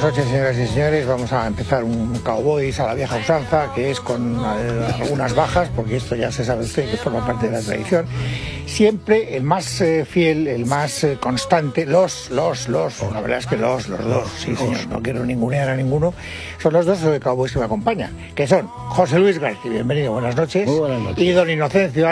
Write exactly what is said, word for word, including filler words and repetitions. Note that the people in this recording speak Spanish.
Buenas noches, señoras y señores. Vamos a empezar un Cowboys a la vieja usanza, que es con algunas bajas, porque esto ya se sabe usted que forma parte de la tradición. Siempre el más eh, fiel, el más eh, constante, los, los, los, la verdad es que los, los dos, sí señor, no quiero ningunear a ninguno, son los dos Cowboys que me acompañan, que son José Luis García, bienvenido, buenas noches, Muy buenas noches. y don Inocencio